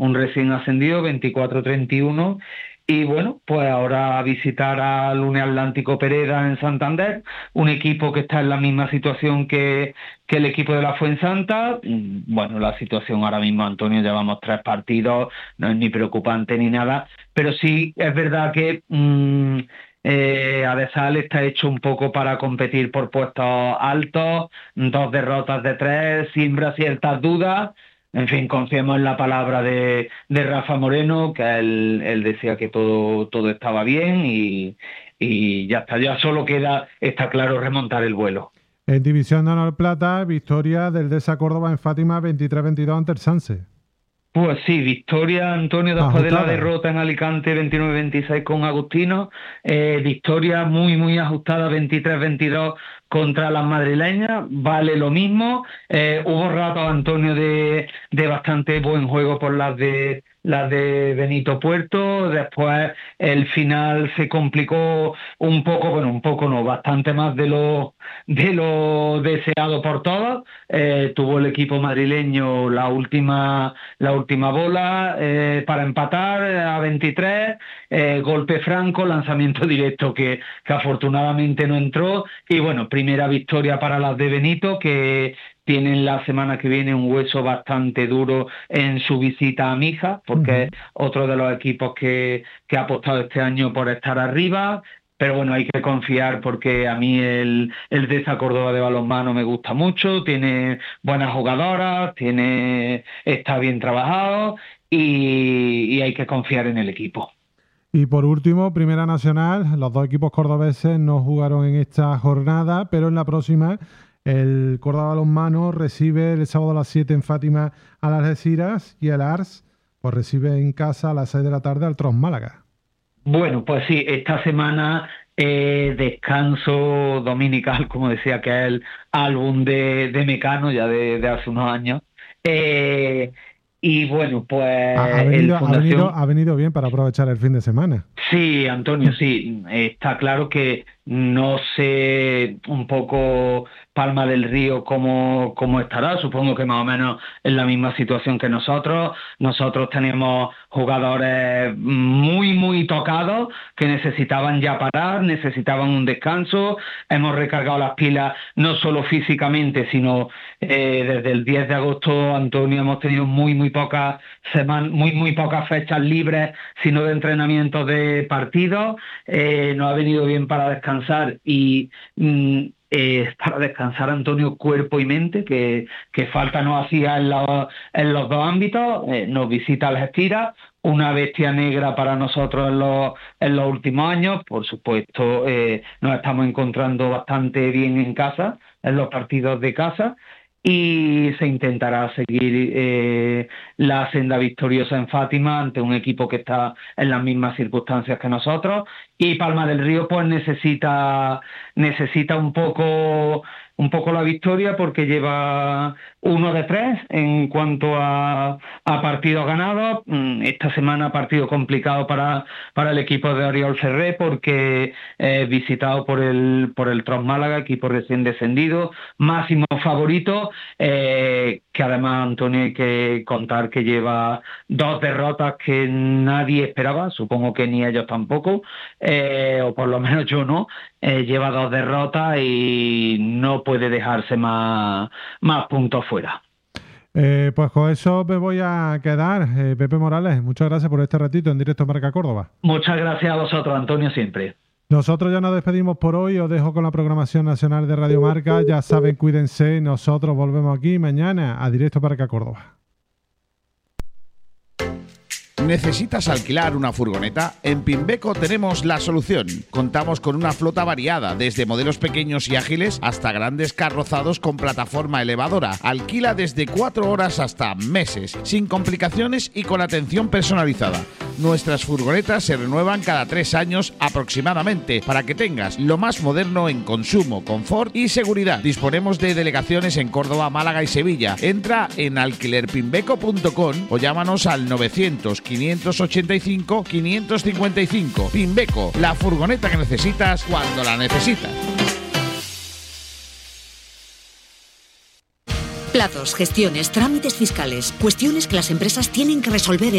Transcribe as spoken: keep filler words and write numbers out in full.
un recién ascendido, veinticuatro treinta y uno. Y bueno, pues ahora visitar al Unión Atlántico Pereda en Santander, un equipo que está en la misma situación que, que el equipo de la Fuensanta. Bueno, la situación ahora mismo, Antonio, llevamos tres partidos, no es ni preocupante ni nada, pero sí es verdad que mmm, eh, Adesal está hecho un poco para competir por puestos altos, dos derrotas de tres, siembra ciertas dudas. En fin, confiemos en la palabra de, de Rafa Moreno, que él, él decía que todo, todo estaba bien y, y ya está, ya solo queda, está claro, remontar el vuelo. En División de Honor Plata, victoria del Deza Córdoba en Fátima veintitrés veintidós ante el Sanse. Pues sí, victoria, Antonio, después Ajustada. de la derrota en Alicante veintinueve veintiséis con Agustino, eh, victoria muy, muy ajustada veintitrés veintidós contra las madrileñas, vale lo mismo. Eh, hubo ratos, Antonio, de, de bastante buen juego por las de las de Benito Puerto. Después el final se complicó un poco, bueno, un poco no, bastante más de lo, de lo deseado por todos. Eh, tuvo el equipo madrileño la última, la última bola eh, para empatar a veintitrés, eh, golpe franco, lanzamiento directo que, que afortunadamente no entró. Y bueno, primera victoria para las de Benito, que tienen la semana que viene un hueso bastante duro en su visita a Mija, porque uh-huh. es otro de los equipos que, que ha apostado este año por estar arriba. Pero bueno, hay que confiar porque a mí el, el Deza Córdoba de balonmano me gusta mucho, tiene buenas jugadoras, tiene, está bien trabajado y, y hay que confiar en el equipo. Y por último, Primera Nacional, los dos equipos cordobeses no jugaron en esta jornada, pero en la próxima el Córdoba Balonmano recibe el sábado a las siete en Fátima a las Algeciras y el Ars pues recibe en casa a las seis de la tarde al Tros Málaga. Bueno, pues sí, esta semana eh, descanso dominical, como decía, que es el álbum de, de Mecano, ya de, de hace unos años. Eh, y bueno, pues... Ha, ha, venido, el Fundación... ha, venido, ha venido bien para aprovechar el fin de semana. Sí, Antonio, sí. Está claro que no sé un poco Palma del Río cómo, cómo estará. Supongo que más o menos en la misma situación que nosotros. Nosotros tenemos jugadores muy, muy tocados que necesitaban ya parar, necesitaban un descanso. Hemos recargado las pilas no solo físicamente, sino eh, desde el diez de agosto, Antonio, hemos tenido muy, muy pocas semanas, muy, muy pocas fechas libres, sino de entrenamientos de partidos. Eh, nos ha venido bien para descansar y mm, eh, para descansar, Antonio, cuerpo y mente, que, que falta nos hacía en los, en los dos ámbitos. Eh, nos visita Algeciras, una bestia negra para nosotros en los, en los últimos años. Por supuesto, eh, nos estamos encontrando bastante bien en casa, en los partidos de casa, y se intentará seguir eh, la senda victoriosa en Fátima ante un equipo que está en las mismas circunstancias que nosotros. Y Palma del Río pues necesita necesita un poco un poco la victoria porque lleva uno de tres en cuanto a, a partidos ganados. Esta semana partido complicado para, para el equipo de Oriol Ferré porque es visitado por el por el Tros Málaga, equipo recién descendido, máximo favorito, eh, que además, Antonio, hay que contar que lleva dos derrotas que nadie esperaba, supongo que ni ellos tampoco, eh, o por lo menos yo no. Eh, lleva dos derrotas y no puede dejarse más, más puntos fuera. Eh, pues con eso me voy a quedar. Eh, Pepe Morales, muchas gracias por este ratito en directo Marca Córdoba. Muchas gracias a vosotros, Antonio, siempre. Nosotros ya nos despedimos por hoy, os dejo con la programación nacional de Radio Marca. Ya saben, cuídense, nosotros volvemos aquí mañana a directo Marca Córdoba. ¿Necesitas alquilar una furgoneta? En Pimbeco tenemos la solución. Contamos con una flota variada, desde modelos pequeños y ágiles hasta grandes carrozados con plataforma elevadora. Alquila desde cuatro horas hasta meses, sin complicaciones y con atención personalizada. Nuestras furgonetas se renuevan cada tres años aproximadamente, para que tengas lo más moderno en consumo, confort y seguridad. Disponemos de delegaciones en Córdoba, Málaga y Sevilla. Entra en alquiler pimbeco punto com o llámanos al novecientos, quinientos ochenta y cinco, quinientos cincuenta y cinco. Pimbeco, la furgoneta que necesitas cuando la necesitas. Plazos, gestiones, trámites fiscales, cuestiones que las empresas tienen que resolver en